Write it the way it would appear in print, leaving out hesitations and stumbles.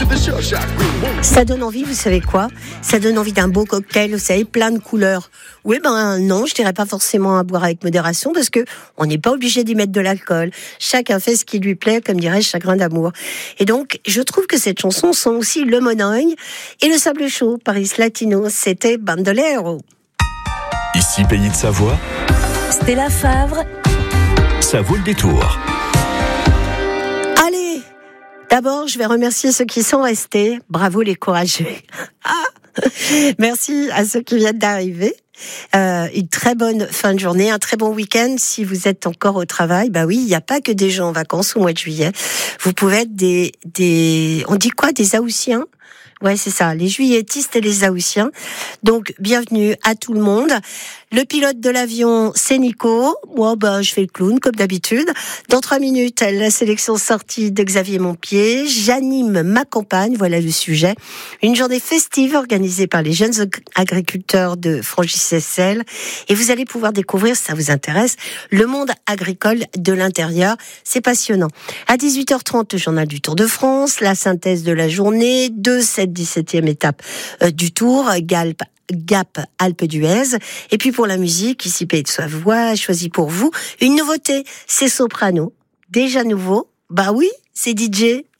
Ça donne envie, vous savez quoi? Ça donne envie d'un beau cocktail, vous savez, plein de couleurs. Oui, non, je dirais pas forcément à boire avec modération parce que on n'est pas obligé d'y mettre de l'alcool. Chacun fait ce qui lui plaît, comme dirait Chagrin d'amour. Et donc, je trouve que cette chanson sont aussi le Monogne et le Sable Chaud, Paris Latino. C'était Bandolero. Ici, Pays de Savoie. Stella Favre. Ça vaut le détour. Allez, d'abord, je vais remercier ceux qui sont restés. Bravo les courageux. Merci à ceux qui viennent d'arriver. Une très bonne fin de journée, un très bon week-end si vous êtes encore au travail. Bah oui, il n'y a pas que des gens en vacances au mois de juillet. Vous pouvez être on dit quoi, des Haussiens? Ouais, c'est ça, les juilletistes et les Haussiens. Donc, bienvenue à tout le monde. Le pilote de l'avion, c'est Nico. Moi, je fais le clown, comme d'habitude. Dans 3 minutes, la sélection sortie de Xavier Montpied. J'anime ma campagne, voilà le sujet. Une journée festive organisée par les jeunes agriculteurs de Frangis-Seyssel. Et vous allez pouvoir découvrir, si ça vous intéresse, le monde agricole de l'intérieur. C'est passionnant. À 18h30, le journal du Tour de France, la synthèse de la journée, de cette 17e étape du Tour, Gap Alpes d'Huez. Et puis pour la musique, ici Pays de Savoie, choisi pour vous une nouveauté, c'est Soprano, déjà nouveau. Bah oui, c'est DJ